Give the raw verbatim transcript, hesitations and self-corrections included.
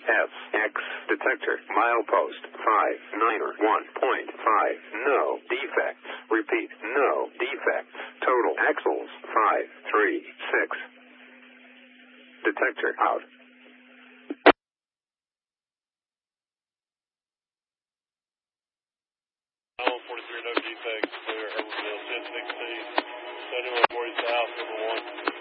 S X detector milepost five niner one point five. No defects. Repeat, no defects. Total axles five three six. Detector out. forty-three, no defects. Clear. Urbanville ten sixteen. seventy-one forty South, number one.